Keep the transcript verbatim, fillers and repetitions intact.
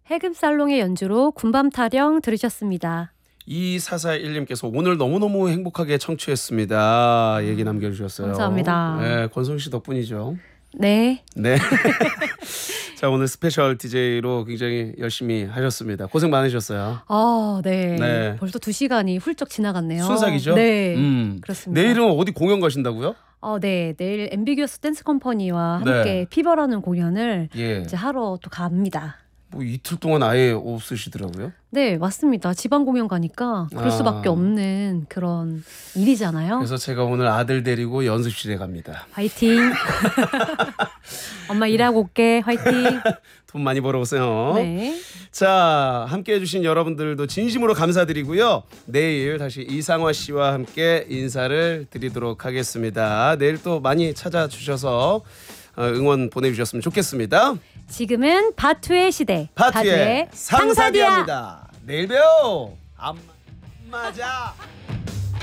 해금살롱의 연주로 군밤 타령 들으셨습니다. 이사사일님께서 오늘 너무너무 행복하게 청취했습니다. 얘기 남겨주셨어요. 감사합니다. 네, 권성 씨 덕분이죠. 네. 네. 자, 오늘 스페셜 디제이로 굉장히 열심히 하셨습니다. 고생 많으셨어요. 아, 네. 네. 벌써 두 시간이 훌쩍 지나갔네요. 순삭이죠? 네. 음. 그렇습니다. 내일은 어디 공연 가신다고요? 어, 네. 내일 앰비규어스 댄스 컴퍼니와 네. 함께 피버라는 공연을 예. 이제 하러 또 갑니다. 뭐 이틀 동안 아예 없으시더라고요. 네, 맞습니다. 지방 공연 가니까 그럴 아. 수밖에 없는 그런 일이잖아요. 그래서 제가 오늘 아들 데리고 연습실에 갑니다. 화이팅. 엄마 일하고 올게. 화이팅. 돈 많이 벌어오세요. 네. 자, 함께해 주신 여러분들도 진심으로 감사드리고요. 내일 다시 이상화 씨와 함께 인사를 드리도록 하겠습니다. 내일 또 많이 찾아주셔서 응원 보내주셨으면 좋겠습니다. 지금은 바투의 시대. 파트의 상사디아입니다. 내일 봬요. 안 맞아.